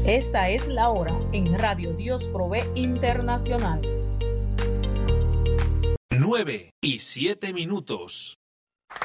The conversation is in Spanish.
Esta es la hora en Radio Dios Provee Internacional. 9:07.